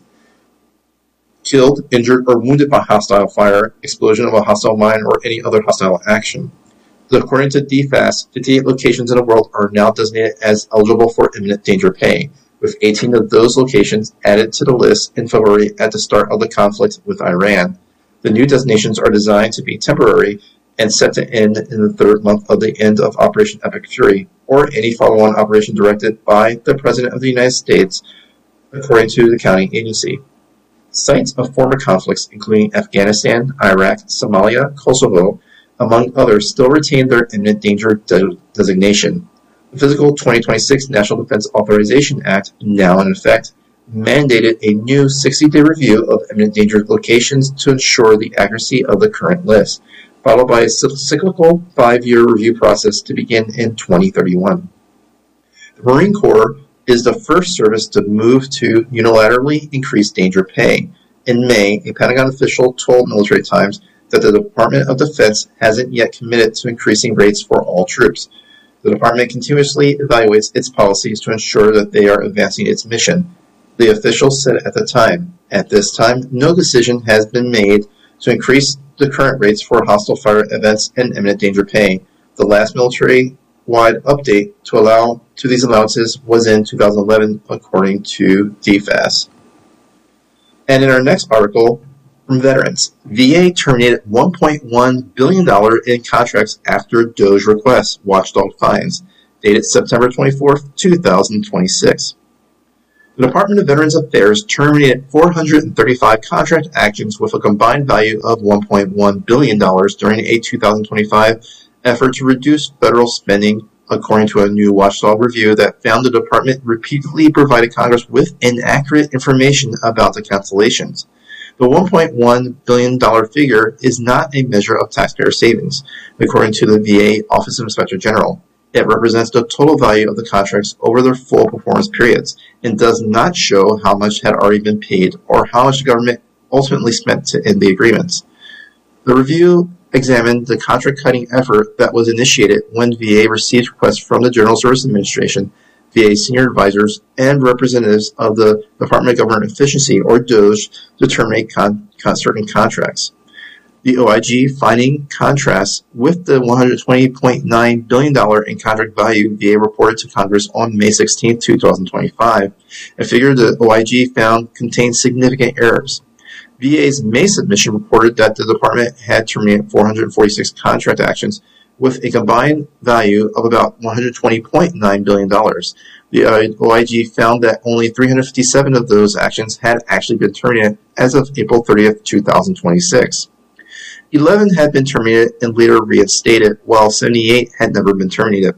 Killed, injured, or wounded by hostile fire, explosion of a hostile mine, or any other hostile action. According to D F A S, fifty-eight locations in the world are now designated as eligible for imminent danger pay, with eighteen of those locations added to the list in February at the start of the conflict with Iran. The new designations are designed to be temporary and set to end in the third month of the end of Operation Epic Fury, or any follow-on operation directed by the President of the United States, according to the county agency. Sites of former conflicts, including Afghanistan, Iraq, Somalia, Kosovo, among others, still retain their imminent danger de- designation. The Fiscal twenty twenty-six National Defense Authorization Act, now in effect, mandated a new sixty-day review of imminent danger locations to ensure the accuracy of the current list, followed by a cyclical five-year review process to begin in twenty thirty-one. The Marine Corps is the first service to move to unilaterally increase danger pay. In May, a Pentagon official told Military Times that the Department of Defense hasn't yet committed to increasing rates for all troops. The department continuously evaluates its policies to ensure that they are advancing its mission. The official said at the time, at this time, no decision has been made to increase the current rates for hostile fire events and imminent danger pay. The last military-wide update to allow to these allowances was in two thousand eleven, according to D F A S. And in our next article, from veterans, V A terminated one point one billion dollars in contracts after DOJ requests, watchdog finds, dated September twenty-fourth, two thousand twenty-six. The Department of Veterans Affairs terminated four hundred thirty-five contract actions with a combined value of one point one billion dollars during a two thousand twenty-five effort to reduce federal spending, according to a new watchdog review that found the department repeatedly provided Congress with inaccurate information about the cancellations. The one point one billion dollars figure is not a measure of taxpayer savings, according to the V A Office of Inspector General. It represents the total value of the contracts over their full performance periods and does not show how much had already been paid or how much the government ultimately spent to end the agreements. The review examined the contract-cutting effort that was initiated when V A received requests from the General Services Administration, V A senior advisors, and representatives of the Department of Government Efficiency, or DOJ, to terminate con- con- certain contracts. The O I G finding contrasts with the one hundred twenty point nine billion dollars in contract value V A reported to Congress on May sixteenth, two thousand twenty-five, a figure the O I G found contained significant errors. V A's May submission reported that the department had terminated four hundred forty-six contract actions with a combined value of about one hundred twenty point nine billion dollars. The O I G found that only three hundred fifty-seven of those actions had actually been terminated as of April thirtieth, two thousand twenty-six. eleven had been terminated and later reinstated, while seventy-eight had never been terminated.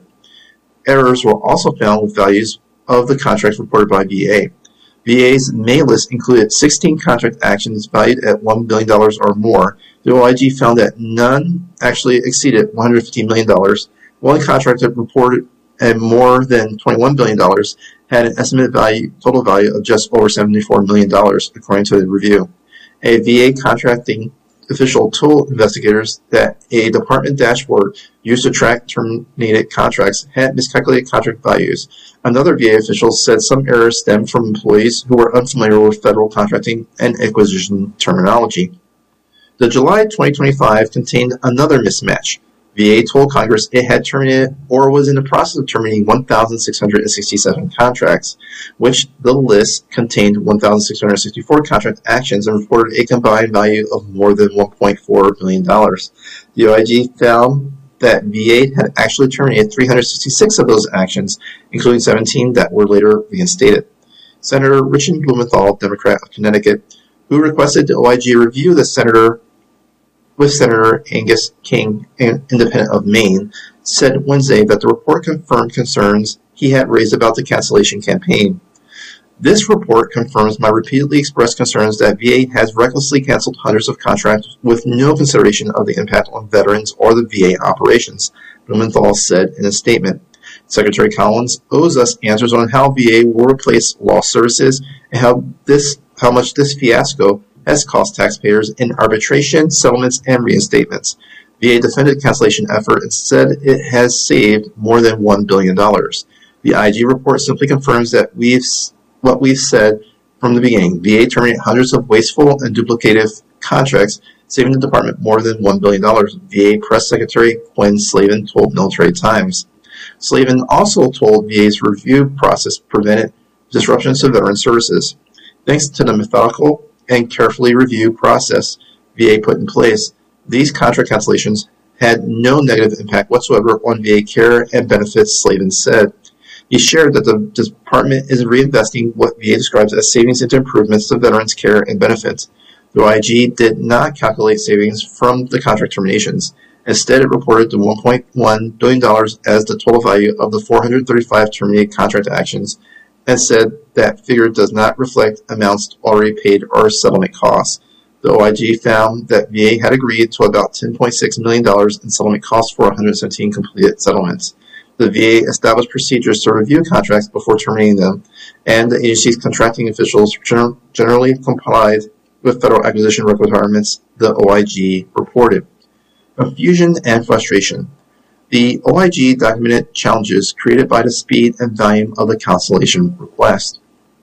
Errors were also found with values of the contracts reported by V A. V A's May list included sixteen contract actions valued at one billion dollars or more. The O I G found that none actually exceeded one hundred fifteen million dollars. One contract that reported at more than twenty-one billion dollars had an estimated value, total value of just over seventy-four million dollars, according to the review. A V A contracting official told investigators that a department dashboard used to track terminated contracts had miscalculated contract values. Another V A official said some errors stemmed from employees who were unfamiliar with federal contracting and acquisition terminology. The July twenty twenty-five contained another mismatch. V A told Congress it had terminated or was in the process of terminating one thousand six hundred sixty-seven contracts, which the list contained one thousand six hundred sixty-four contract actions and reported a combined value of more than one point four billion dollars. The O I G found that V A had actually terminated three hundred sixty-six of those actions, including seventeen that were later reinstated. Senator Richard Blumenthal, Democrat of Connecticut, who requested the O I G review the senator with Senator Angus King, independent of Maine, said Wednesday that the report confirmed concerns he had raised about the cancellation campaign. This report confirms my repeatedly expressed concerns that V A has recklessly canceled hundreds of contracts with no consideration of the impact on veterans or the V A operations, Blumenthal said in a statement. Secretary Collins owes us answers on how V A will replace lost services and how this, how much this fiasco has cost taxpayers in arbitration, settlements, and reinstatements. V A defended the cancellation effort and said it has saved more than one billion dollars. The I G report simply confirms that we've what we've said from the beginning. V A terminated hundreds of wasteful and duplicative contracts, saving the department more than one billion dollars, V A Press Secretary Quinn Slavin told Military Times. Slavin also told V A's review process prevented disruptions to veteran services. Thanks to the methodical and carefully reviewed process V A put in place, these contract cancellations had no negative impact whatsoever on V A care and benefits, Slavin said. He shared that the department is reinvesting what V A describes as savings into improvements to veterans' care and benefits. The O I G did not calculate savings from the contract terminations. Instead, it reported the one point one billion dollars as the total value of the four hundred thirty-five terminated contract actions, and said that figure does not reflect amounts already paid or settlement costs. The O I G found that V A had agreed to about ten point six million dollars in settlement costs for one hundred seventeen completed settlements. The V A established procedures to review contracts before terminating them, and the agency's contracting officials generally complied with federal acquisition requirements, the O I G reported. Confusion and frustration. The O I G documented challenges created by the speed and volume of the cancellation request.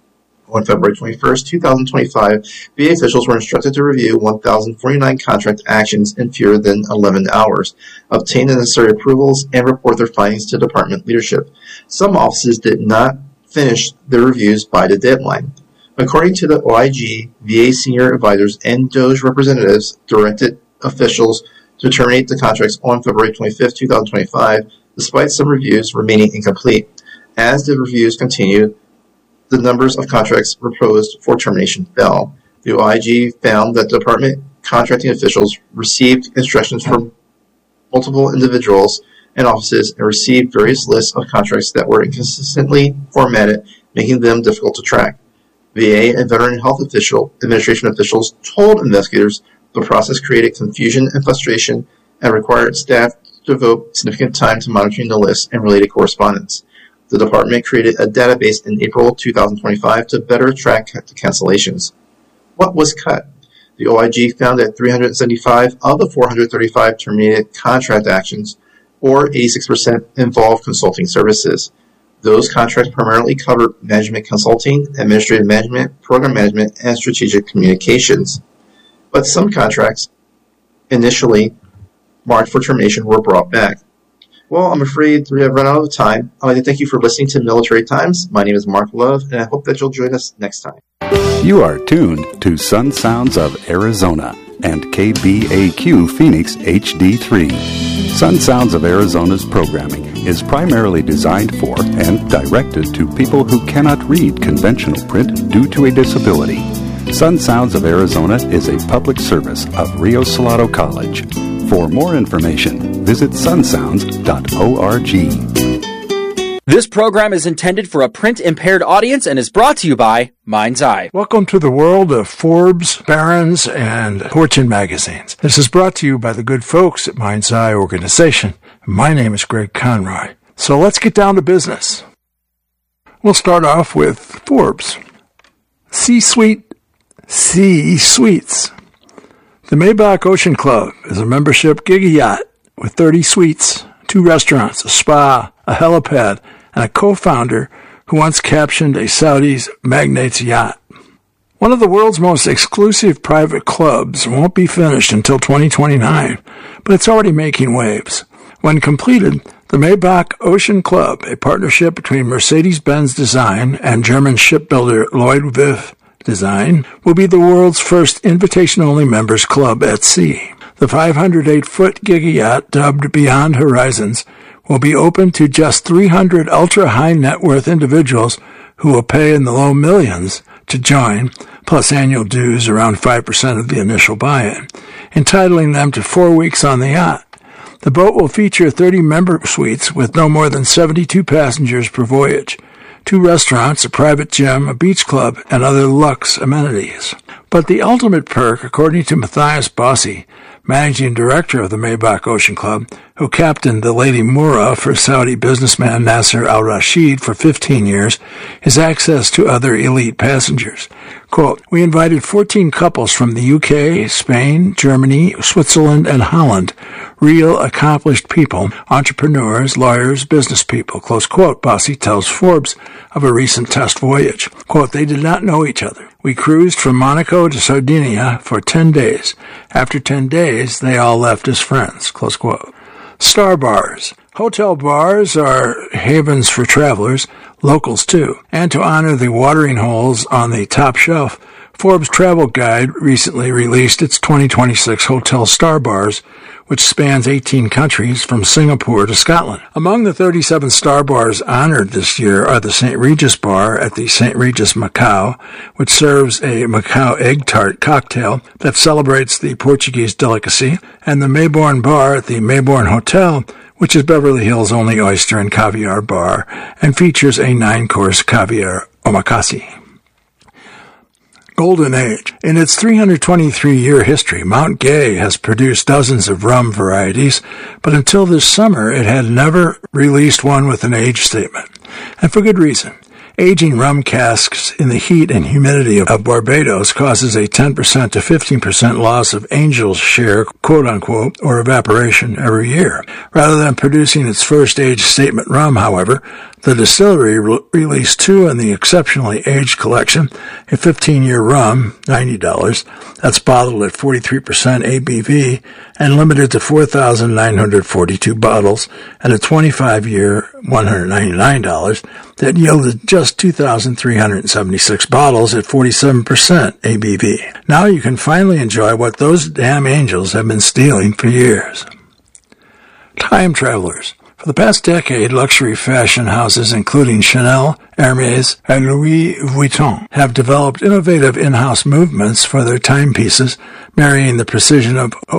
On February twenty-first, two thousand twenty-five, V A officials were instructed to review one thousand forty-nine contract actions in fewer than eleven hours, obtain the necessary approvals, and report their findings to department leadership. Some offices did not finish their reviews by the deadline. According to the O I G, V A senior advisors and D O J representatives directed officials to terminate the contracts on February twenty-fifth, twenty twenty-five, despite some reviews remaining incomplete. As the reviews continued, the numbers of contracts proposed for termination fell. The O I G found that department contracting officials received instructions from multiple individuals and offices and received various lists of contracts that were inconsistently formatted, making them difficult to track. V A and Veteran Health official, Administration officials told investigators the process created confusion and frustration and required staff to devote significant time to monitoring the list and related correspondence. The department created a database in April twenty twenty-five to better track the cancellations. What was cut? The O I G found that three hundred seventy-five of the four hundred thirty-five terminated contract actions, or eighty-six percent, involved consulting services. Those contracts primarily covered management consulting, administrative management, program management, and strategic communications. But some contracts, initially marked for termination, were brought back. Well, I'm afraid we have run out of time. I'd like to thank you for listening to Military Times. My name is Mark Love, and I hope that you'll join us next time. You are tuned to Sun Sounds of Arizona and K B A Q Phoenix H D three. Sun Sounds of Arizona's programming is primarily designed for and directed to people who cannot read conventional print due to a disability. Sun Sounds of Arizona is a public service of Rio Salado College. For more information, visit sun sounds dot org. This program is intended for a print-impaired audience and is brought to you by Mind's Eye. Welcome to the world of Forbes, Barron's, and Fortune magazines. This is brought to you by the good folks at Mind's Eye Organization. My name is Greg Conroy. So let's get down to business. We'll start off with Forbes. C-Suite, C-Suites. The Maybach Ocean Club is a membership gig yacht with thirty suites, two restaurants, a spa, a helipad, and a co-founder who once captioned a Saudi's magnate's yacht. One of the world's most exclusive private clubs won't be finished until twenty twenty-nine, but it's already making waves. When completed, the Maybach Ocean Club, a partnership between Mercedes-Benz Design and German shipbuilder Lloyd Viff Design, will be the world's first invitation-only members club at sea. The five hundred eight foot gig yacht, dubbed Beyond Horizons, will be open to just three hundred ultra-high net worth individuals who will pay in the low millions to join, plus annual dues around five percent of the initial buy-in, entitling them to four weeks on the yacht. The boat will feature thirty member suites with no more than seventy-two passengers per voyage, two restaurants, a private gym, a beach club, and other luxe amenities. But the ultimate perk, according to Matthias Bossi, managing director of the Maybach Ocean Club, who captained the Lady Moura for Saudi businessman Nasser al-Rashid for fifteen years, is access to other elite passengers. Quote, "We invited fourteen couples from the U K, Spain, Germany, Switzerland, and Holland. Real accomplished people, entrepreneurs, lawyers, business people." Close quote. Bossi tells Forbes of a recent test voyage. Quote, "They did not know each other. We cruised from Monaco to Sardinia for ten days. After ten days, they all left as friends." Close quote. Star bars. Hotel bars are havens for travelers, locals too, and to honor the watering holes on the top shelf, Forbes Travel Guide recently released its twenty twenty-six Hotel Star Bars, which spans eighteen countries from Singapore to Scotland. Among the thirty-seven star bars honored this year are the Saint Regis Bar at the Saint Regis Macau, which serves a Macau egg tart cocktail that celebrates the Portuguese delicacy, and the Maybourne Bar at the Maybourne Hotel, which is Beverly Hills' only oyster and caviar bar, and features a nine-course caviar omakase. Golden Age. In its three hundred twenty-three year history, Mount Gay has produced dozens of rum varieties, but until this summer it had never released one with an age statement. And for good reason. Aging rum casks in the heat and humidity of Barbados causes a ten percent to fifteen percent loss of Angel's share, quote-unquote, or evaporation every year. Rather than producing its first age statement rum, however, the distillery re- released two in the exceptionally aged collection, a fifteen year rum, ninety dollars, that's bottled at forty-three percent A B V and limited to four thousand nine hundred forty-two bottles, and a twenty-five year, one hundred ninety-nine dollars, that yielded just just two thousand three hundred seventy-six bottles at forty-seven percent A B V. Now you can finally enjoy what those damn angels have been stealing for years. Time travelers. For the past decade, luxury fashion houses including Chanel, Hermes, and Louis Vuitton have developed innovative in-house movements for their timepieces, marrying the precision of